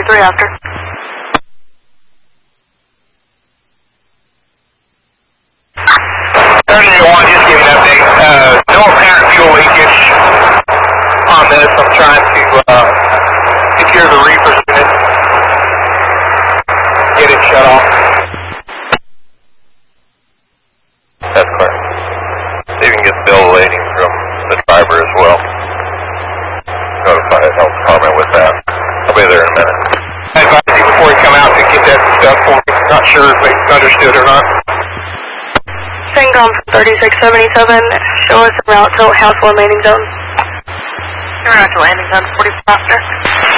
23 after. Just give an update. No apparent fuel leakage on this. I'm trying to secure the reefer unit. Get it shut off. That's correct. See if you can get bill rating from the driver as well. Notify the health department with that. I'll be there in a minute. I advise you before you come out to get that stuff for me. Not sure if they understood or not. Syncom 3677, show us the route to Houseville landing zone. Route to landing zone 40 after.